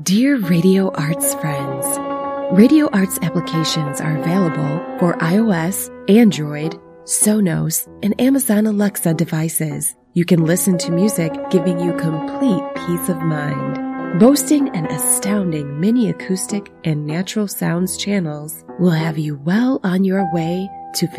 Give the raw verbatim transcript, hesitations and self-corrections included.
Dear Radio Arts friends, Radio Arts applications are available for iOS, Android, Sonos, and Amazon Alexa devices. You can listen to music giving you complete peace of mind. Boasting an astounding mini acoustic and natural sounds channels will have you well on your way to